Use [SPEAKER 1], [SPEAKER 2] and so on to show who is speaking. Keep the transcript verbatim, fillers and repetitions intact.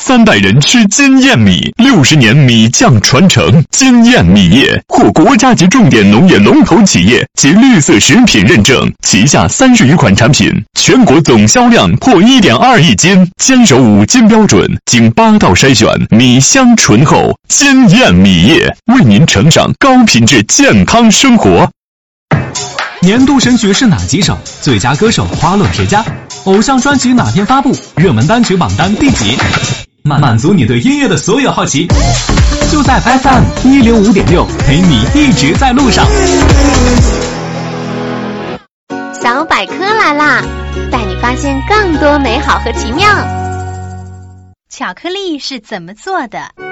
[SPEAKER 1] 三代人吃金燕米，六十年米酱传承。金燕米业获国家级重点农业龙头企业及绿色食品认证，旗下三十余款产品，全国总销量破 一点二亿斤，坚守五金标准，经八道筛选，米香醇厚。金燕米业为您呈上高品质健康生活。
[SPEAKER 2] 年度神曲是哪几首？最佳歌手花落谁家？偶像专辑哪天发布？热门单曲榜单第几？满满足你对音乐的所有好奇，就在 F M 一零五点六，陪你一直在路上。
[SPEAKER 3] 小百科来啦，带你发现更多美好和奇妙。
[SPEAKER 4] 巧克力是怎么做的？